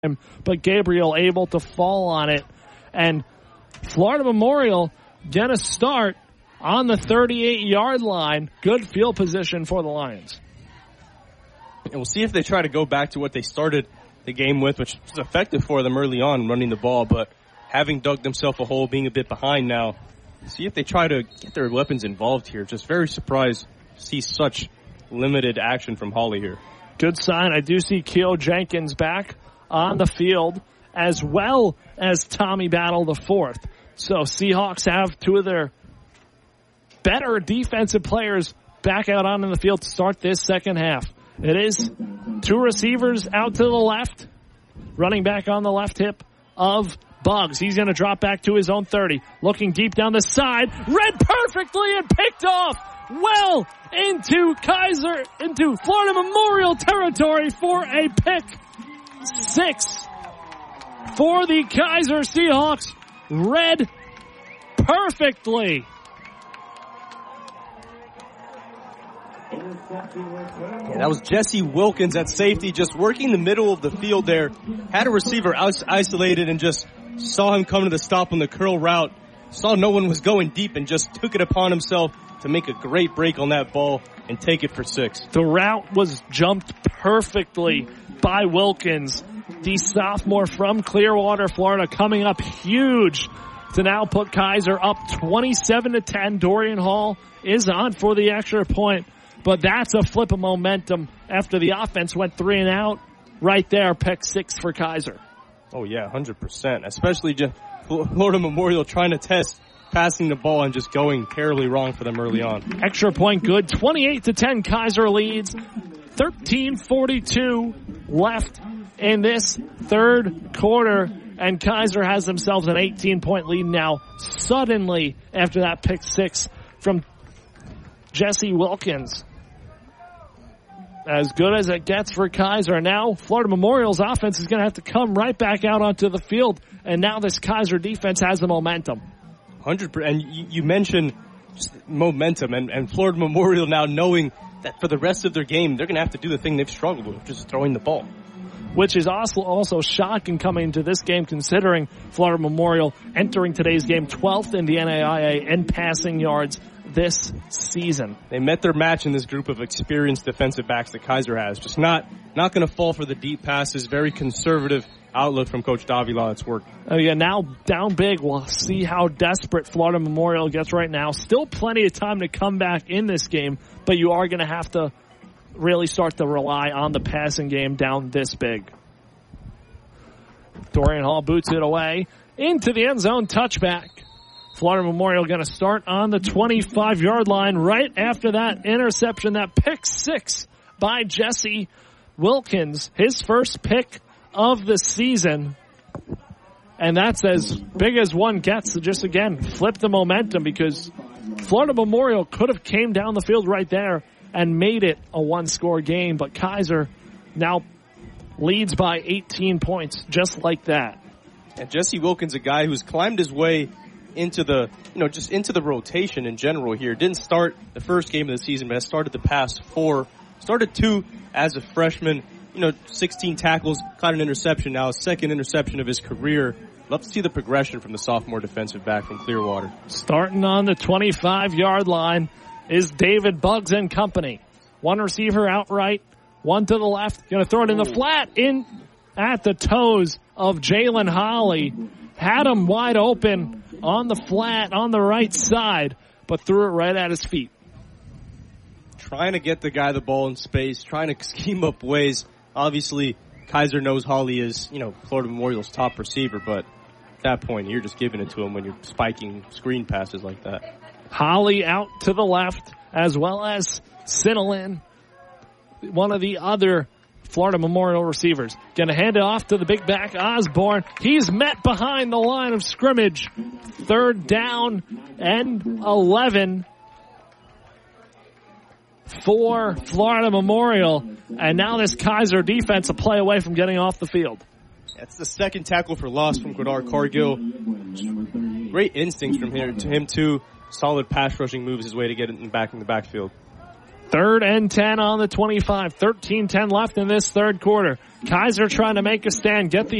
but Gabriel able to fall on it. And Florida Memorial get a start on the 38-yard line. Good field position for the Lions. And we'll see if they try to go back to what they started the game with, which was effective for them early on running the ball, but having dug themselves a hole, being a bit behind now, see if they try to get their weapons involved here. Just very surprised to see such limited action from Hawley here. Good sign. I do see Keo Jenkins back on the field, as well as Tommy Battle the fourth. So Seahawks have two of their better defensive players back out on the field to start this second half. It is two receivers out to the left, running back on the left hip of Buggs. He's going to drop back to his own 30, looking deep down the side, read perfectly and picked off well into Florida Memorial territory for a pick six for the Kaiser Seahawks. Read perfectly. Yeah, that was Jesse Wilkins at safety, just working the middle of the field there. Had a receiver isolated and just saw him come to the stop on the curl route. Saw no one was going deep and just took it upon himself to make a great break on that ball and take it for 6. The route was jumped perfectly by Wilkins, the sophomore from Clearwater, Florida, coming up huge to now put Kaiser up 27-10. Dorian Hall is on for the extra point. But that's a flip of momentum after the offense went 3 and out. Right there, pick 6 for Kaiser. Oh, yeah, 100%. Especially just Florida Memorial trying to test passing the ball and just going terribly wrong for them early on. Extra point good. 28-10, Kaiser leads. 13:42 left in this third quarter. And Kaiser has themselves an 18-point lead now. Suddenly, after that pick 6 from Jesse Wilkins. As good as it gets for Kaiser. Now, Florida Memorial's offense is going to have to come right back out onto the field. And now this Kaiser defense has the momentum. 100%. And you mentioned just momentum. And Florida Memorial now knowing that for the rest of their game, they're going to have to do the thing they've struggled with, just throwing the ball. Which is also shocking coming into this game, considering Florida Memorial entering today's game 12th in the NAIA in passing yards this season. They met their match in this group of experienced defensive backs that Kaiser has. Just not going to fall for the deep passes. Very conservative outlook from Coach Davila. It's worked. Yeah, now down big. We'll see how desperate Florida Memorial gets right now. Still plenty of time to come back in this game, but you are going to have to really start to rely on the passing game down this big. Dorian Hall boots it away into the end zone, touchback. Florida Memorial going to start on the 25-yard line right after that interception, that pick 6 by Jesse Wilkins, his first pick of the season. And that's as big as one gets to just, again, flip the momentum, because Florida Memorial could have came down the field right there and made it a one-score game, but Kaiser now leads by 18 points, just like that. And Jesse Wilkins, a guy who's climbed his way into the, just into the rotation in general here. Didn't start the first game of the season, but has started the past 4. Started 2 as a freshman. 16 tackles, caught an interception now, second interception of his career. Love to see the progression from the sophomore defensive back from Clearwater. Starting on the 25-yard line is David Buggs and company. One receiver outright, one to the left. Going to throw it in the flat, in at the toes of Jalen Hawley. Had him wide open on the flat on the right side, but threw it right at his feet. Trying to get the guy the ball in space, trying to scheme up ways. Obviously, Kaiser knows Hawley is, Florida Memorial's top receiver, but at that point, you're just giving it to him when you're spiking screen passes like that. Hawley out to the left, as well as Sinelin, one of the other Florida Memorial receivers. Going to hand it off to the big back, Osborne. He's met behind the line of scrimmage. Third down and 11 for Florida Memorial. And now this Kaiser defense a play away from getting off the field. That's the second tackle for loss from Gradar Cargill. Great instincts from him too. Solid pass rushing moves his way to get it back in the backfield. 3rd and 10 on the 25. 13-10 left in this third quarter. Kaiser trying to make a stand, get the